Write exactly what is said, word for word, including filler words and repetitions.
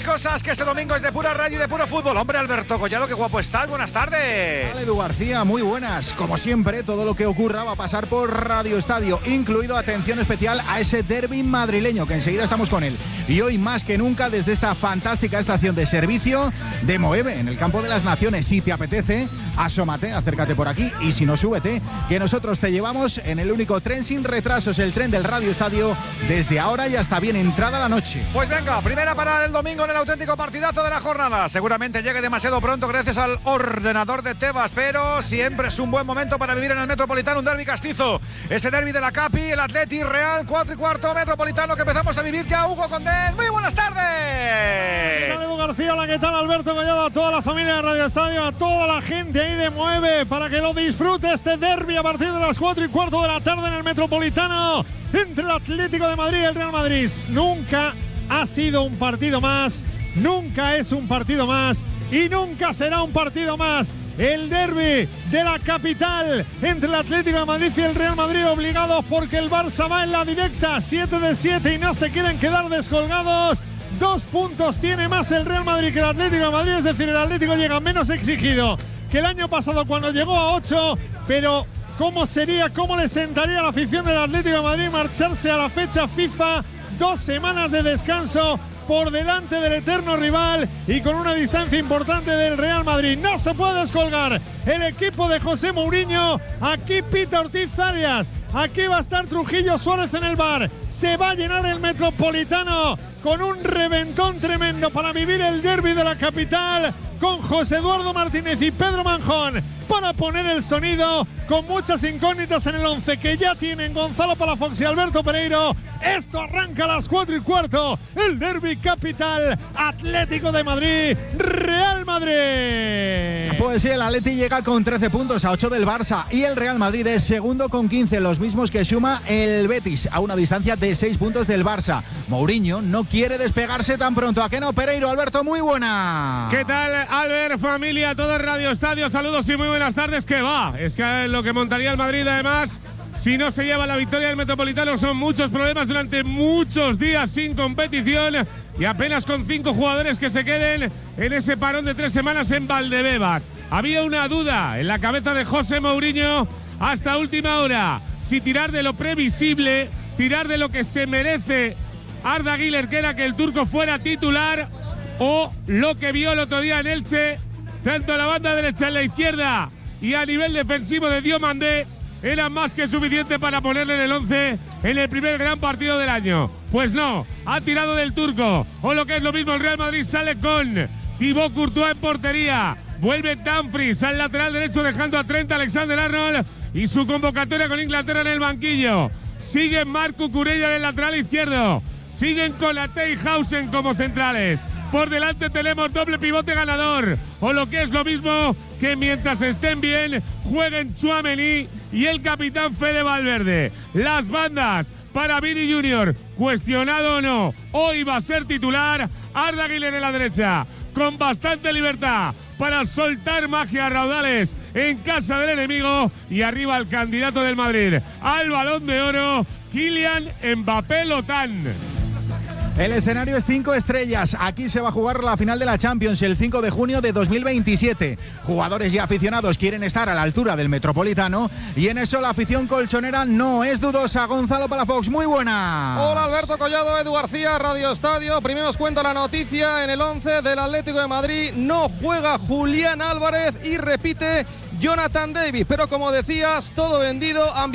cosas, que este domingo es de pura radio y de puro fútbol. Hombre, Alberto Collado, qué guapo estás, buenas tardes. Vale, Edu García, muy buenas. Como siempre, todo lo que ocurra va a pasar por Radio Estadio, incluido atención especial a ese derbi madrileño, que enseguida estamos con él. Y hoy más que nunca, desde esta fantástica estación de servicio de Moeve, en el Campo de las Naciones. Si te apetece, asómate, acércate por aquí, y si no, súbete, que nosotros te llevamos en el único tren sin retrasos, el tren del Radio Estadio, desde ahora y hasta bien entrada la noche. Pues venga, primera parada del domingo en el auténtico partidazo de la jornada. Seguramente llegue demasiado pronto gracias al ordenador de Tebas, pero siempre es un buen momento para vivir en el Metropolitano un derbi castizo. Ese derbi de la Capi, el Atleti Real, cuatro y cuarto Metropolitano que empezamos a vivir ya. Hugo Condés, muy buenas tardes. ¿Qué tal, Edu García? Hola, ¿qué tal, Alberto Collado? A toda la familia de Radio Estadio, a toda la gente ahí de Mueve, para que lo disfrute este derbi a partir de las cuatro y cuarto de la tarde en el Metropolitano entre el Atlético de Madrid y el Real Madrid. Nunca ha sido un partido más, nunca es un partido más y nunca será un partido más. El derbi de la capital entre el Atlético de Madrid y el Real Madrid, obligados porque el Barça va en la directa, siete de siete, y no se quieren quedar descolgados. Dos puntos tiene más el Real Madrid que el Atlético de Madrid, es decir, el Atlético llega menos exigido que el año pasado cuando llegó a ocho, pero ¿cómo sería, cómo le sentaría a la afición del Atlético de Madrid marcharse a la fecha FIFA? Dos semanas de descanso por delante del eterno rival y con una distancia importante del Real Madrid. No se puede descolgar el equipo de José Mourinho. Aquí pita Ortiz Arias, aquí va a estar Trujillo Suárez en el bar. Se va a llenar el Metropolitano con un reventón tremendo para vivir el derbi de la capital, con José Eduardo Martínez y Pedro Manjón para poner el sonido, con muchas incógnitas en el once que ya tienen Gonzalo Palafox y Alberto Pereiro. Esto arranca a las cuatro y cuarto, el derbi capital, Atlético de Madrid, Real Madrid. Pues sí, el Atleti llega con trece puntos a ocho del Barça y el Real Madrid es segundo con quince, los mismos que suma el Betis, a una distancia de seis puntos del Barça. Mourinho no quiere despegarse tan pronto. ¿A qué no, Pereiro? Alberto, muy buena. ¿Qué tal, Albert, familia, todo el Radio Estadio? Saludos y muy buenas tardes. ¿Qué va? Es que lo que montaría el Madrid, además, si no se lleva la victoria del Metropolitano, son muchos problemas durante muchos días sin competición y apenas con cinco jugadores que se queden en ese parón de tres semanas en Valdebebas. Había una duda en la cabeza de José Mourinho hasta última hora, si tirar de lo previsible, tirar de lo que se merece Arda Güler, que era que el turco fuera titular, o lo que vio el otro día en Elche, tanto a la banda derecha en la izquierda y a nivel defensivo de Diomandé, era más que suficiente para ponerle en el once en el primer gran partido del año. Pues no, ha tirado del turco, o lo que es lo mismo, el Real Madrid sale con Thibaut Courtois en portería, vuelve Dumfries al lateral derecho dejando a Trent Alexander-Arnold y su convocatoria con Inglaterra en el banquillo. Sigue Marco Cucurella en el lateral izquierdo, siguen con la Teichhausen como centrales. Por delante tenemos doble pivote ganador, o lo que es lo mismo, que mientras estén bien jueguen Tchouaméni y el capitán Fede Valverde. Las bandas para Vini Junior, cuestionado o no, hoy va a ser titular. Arda Güler en la derecha, con bastante libertad para soltar magia a raudales en casa del enemigo, y arriba el candidato del Madrid al Balón de Oro, Kylian Mbappé Lotán. El escenario es cinco estrellas. Aquí se va a jugar la final de la Champions el cinco de junio de dos mil veintisiete. Jugadores y aficionados quieren estar a la altura del Metropolitano y en eso la afición colchonera no es dudosa. Gonzalo Palafox, muy buena. Hola, Alberto Collado, Edu García, Radio Estadio. Primero os cuento la noticia. En el once del Atlético de Madrid no juega Julián Álvarez y repite Jonathan Davis. Pero como decías, todo vendido.